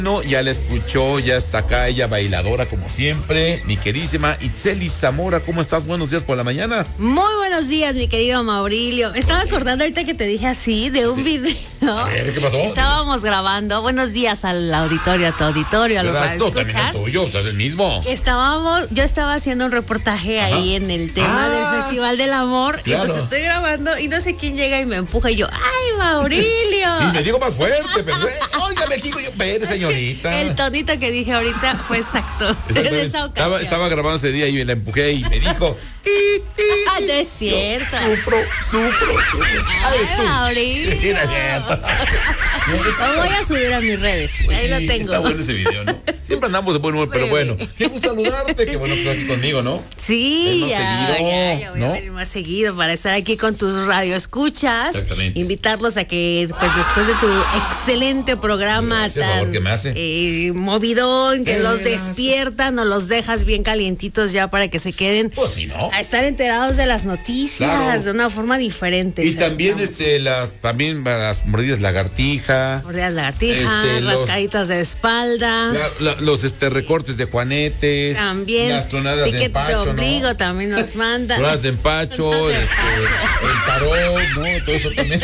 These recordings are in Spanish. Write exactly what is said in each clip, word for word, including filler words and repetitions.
No, ya la escuchó, ya está acá, ella bailadora como siempre, mi queridísima Itzeli Zamora, ¿cómo estás? Buenos días por la mañana. Muy buenos días, mi querido Maurilio. Estaba acordando ahorita que te dije así de un sí. video. A ver, ¿qué pasó? Estábamos grabando. Buenos días al auditorio, a tu auditorio, a los radioescuchas. También el tuyo, o sea, es el mismo. Estábamos, yo estaba haciendo un reportaje Ajá. ahí en el tema ah, del Festival del Amor. Claro. Y pues estoy grabando y no sé quién llega y me empuja y yo, ¡ay, Maurilio! Y me digo más fuerte, pero oiga, me digo yo, pero señorita. El tonito que dije ahorita fue exacto. En esa ocasión. Estaba, estaba grabando ese día y la empujé y me dijo. Ti, ti, ah, no es cierto. Yo, sufro, sufro. Ay, Maurilio. Sí, no es cierto. Lo voy a subir a mis redes. Pues ahí sí, lo tengo. Está bueno ese video, ¿no? Siempre andamos de buen humor, pero bueno. Qué gusto saludarte. Qué bueno que estás aquí conmigo, ¿no? Sí, ya, seguido, ya, ya voy ¿no? a venir más seguido para estar aquí con tus radioescuchas. Exactamente. Invitarlos a que, pues, después de tu excelente programa Gracias, tan favor, que me hace. Eh, movidón, que los despiertan o los dejas bien calientitos ya para que se queden pues, sí, ¿no? a estar enterados de las noticias claro. de una forma diferente. Y también vamos. este las también las mordidas lagartija. Mordidas lagartija, este, rascaditas los, de espalda. La, la, los este recortes de juanetes. También. Las tronadas de empacho, de ombligo, ¿no? también nos mandan. Tronadas de empacho, de este, el tarot, ¿no? Todo eso también.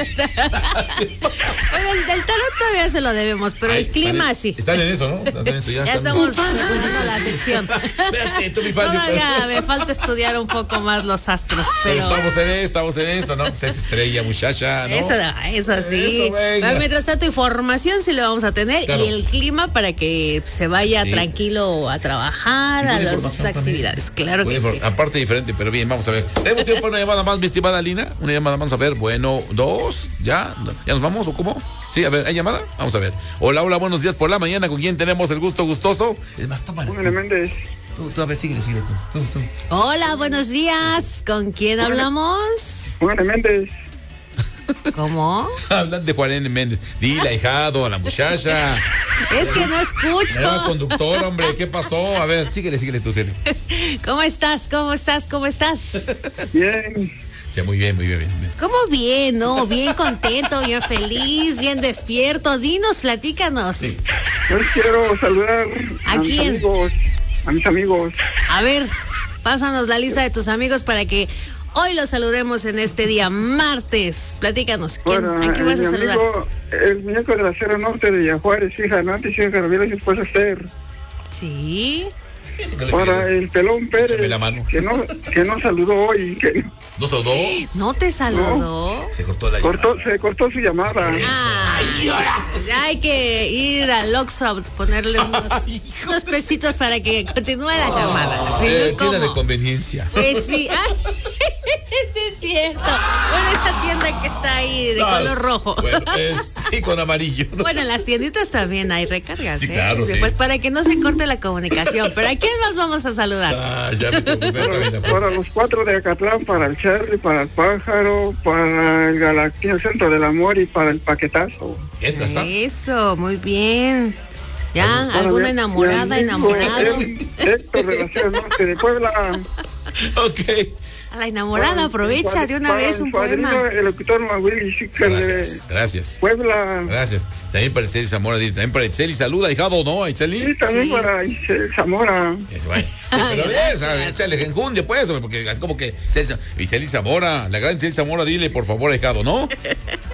Bueno, el del tarot todavía se lo debemos, pero Ay, el clima están, sí. Están en eso, ¿no? Están en eso, ya, ya están estamos pasando la sección. Espérate, tú, mi fan, Todavía me falta estudiar un poco más los astros, pero... Estamos en eso, estamos en eso, ¿no? Pues es estrella, muchacha, ¿no? Eso, eso sí. Eso, pero mientras tanto, información sí lo vamos a tener claro. y el clima para que se vaya sí. tranquilo a trabajar, a las actividades. También. Claro que sí. Aparte diferente, pero bien, vamos a ver. ¿Tenemos tiempo para una llamada más, mi estimada Lina? Una llamada más, a ver. Bueno, dos, ¿ya? ¿Ya nos vamos o cómo? Sí, a ver, ¿hay llamada? Vamos a ver. Hola, hola, buenos días por la mañana. ¿Con quién tenemos el gusto gustoso? Es más, tómale. Juan Méndez. Tú, tú, a ver, síguele, síguele tú, tú, tú. Hola, buenos días. ¿Con quién Juan, hablamos? Juan Méndez. ¿Cómo? Hablan de Juan N. Méndez. Dile, ahijado, a la muchacha. Es que no escucho. Era conductor, hombre, ¿qué pasó? A ver, síguele, síguele tú, Celia. ¿Cómo estás? ¿Cómo estás? ¿Cómo estás? Bien. Sí, muy bien, muy bien, bien. ¿Cómo bien? No, bien contento, bien feliz, bien despierto. Dinos, platícanos. Sí. Yo quiero saludar a, ¿A mis quién? amigos, a mis amigos. A ver, pásanos la lista de tus amigos para que hoy los saludemos en este día martes. Platícanos, ¿quién, bueno, ¿a quién vas a saludar? Amigo, el muñeco de la Sierra Norte de Villajuárez, hija Nancy, hija Gabriela y su esposa Esther. Sí. Para el Pelón Pérez, que no, que no saludó hoy. Que no. ¿No saludó? ¿No te saludó? No. Se cortó la cortó, llamada. Se cortó su llamada. Ah, hay que ir al Oxxo a ponerle unos, Ay, unos pesitos para que continúe la oh, llamada. ¿Sí? Eh, tienda de conveniencia. Pues sí. Ay, sí es cierto. Bueno, esa tienda que está ahí de Sas. color rojo. Bueno, es, sí, con amarillo. ¿No? Bueno, en las tienditas también hay recargas. Sí, ¿eh? claro, sí. Pues para que no se corte la comunicación. Pero ¿a quién más vamos a saludar? Ah, ya me para, para los cuatro de Acatlán, para el Cherry, para el Pájaro, para el Galaxia Centro del Amor y para el Paquetazo. Eso, muy bien. ¿Ya? Bueno, ¿alguna enamorada, enamorado? Héctor de la Sierra Norte de Puebla. Ok. A la enamorada, aprovecha de una vez un poema. El locutor Maguili, gracias, gracias. Puebla. Gracias. También para Itzeli Zamora, también para Itzeli, saluda, hijado, ¿no? Itzeli. Sí, también sí. para Itzeli Zamora. Eso, vaya. Sí, pero bien, échale enjundia, pues, porque es como que Itzeli Zamora, la gran Itzeli Zamora, dile, por favor, hijado, ¿no?